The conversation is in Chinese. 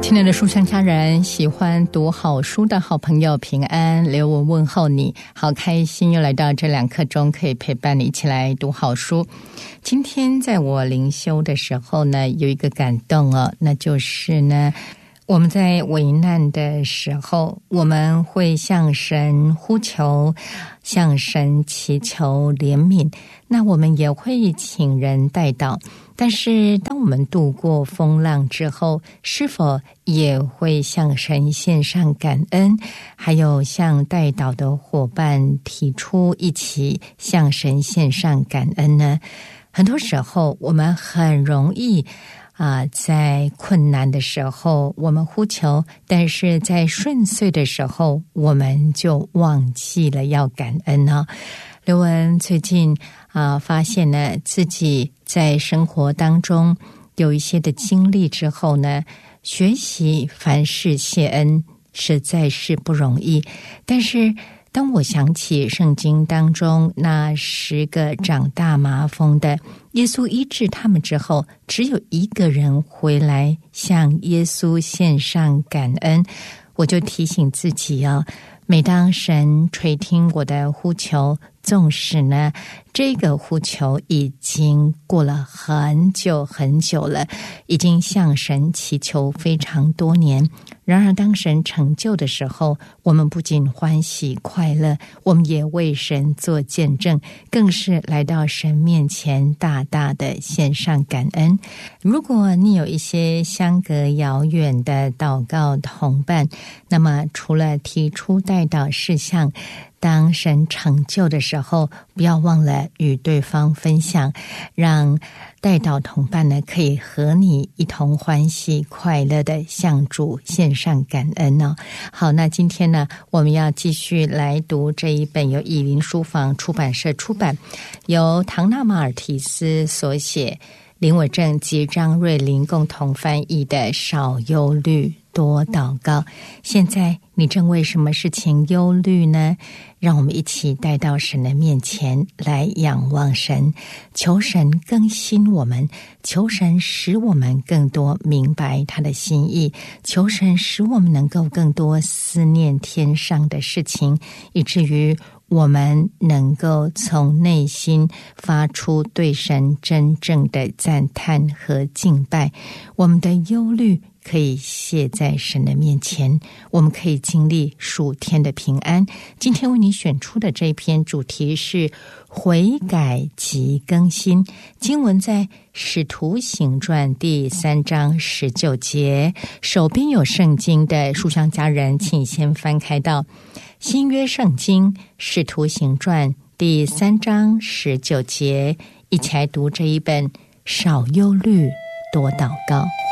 亲爱的书香家人，喜欢读好书的好朋友平安，刘文问候你，好开心又来到这2刻钟，可以陪伴你一起来读好书。今天在我灵修的时候呢，有一个感动哦，那就是呢，我们在危难的时候，我们会向神呼求，向神祈求怜悯，那我们也会请人代祷。但是当我们度过风浪之后，是否也会向神献上感恩，还有向代祷的伙伴提出一起向神献上感恩呢？很多时候我们很容易在困难的时候我们呼求，但是在顺遂的时候我们就忘记了要感恩呢。刘文最近发现呢，自己在生活当中有一些的经历之后呢，学习凡事谢恩实在是不容易。但是当我想起圣经当中那10个长大麻风的，耶稣医治他们之后，只有1个人回来向耶稣献上感恩，我就提醒自己每当神垂听我的呼求，纵使呢这个呼求已经过了很久很久了，已经向神祈求非常多年，然而当神成就的时候，我们不仅欢喜快乐，我们也为神做见证，更是来到神面前大大的献上感恩。如果你有一些相隔遥远的祷告同伴，那么除了提出代祷事项，当神成就的时候，不要忘了与对方分享，让代祷同伴呢可以和你一同欢喜快乐的向主献上感恩哦。好，那今天呢，我们要继续来读这一本由以林书房出版社出版，由唐纳马尔提斯所写，林伟正及张瑞麟共同翻译的《少忧虑多祷告》。现在你正为什么事情忧虑呢？让我们一起带到神的面前来仰望神，求神更新我们，求神使我们更多明白他的心意，求神使我们能够更多思念天上的事情，以至于我们能够从内心发出对神真正的赞叹和敬拜。我们的忧虑可以卸在神的面前，我们可以经历属天的平安。今天为你选出的这篇主题是悔改及更新，经文在使徒行传第3章19节。手边有圣经的书香家人，请先翻开到新约圣经使徒行传第3章19节，一起来读这一本少忧虑多祷告。